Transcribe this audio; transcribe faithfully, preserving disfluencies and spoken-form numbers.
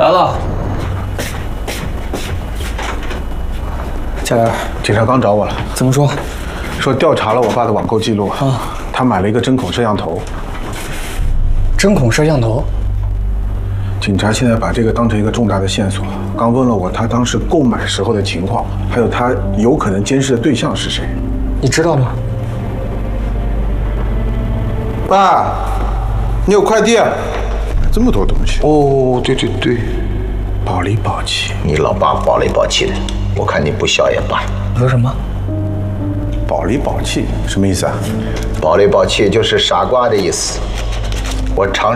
来了。 佳儿，警察刚找我了。 怎么说？ 说调查了我爸的网购记录啊，他买了一个针孔摄像头。 针孔摄像头？ 警察现在把这个当成一个重大的线索，刚问了我他当时购买时候的情况，还有他有可能监视的对象是谁。 你知道吗？ 爸，你有快递啊？这么多东西。哦，对对对，保里保气。 你老爸保里保气的，我看你不孝也罢。 你说什么？ 保里保气什么意思啊？ 保里保气就是傻瓜的意思。我常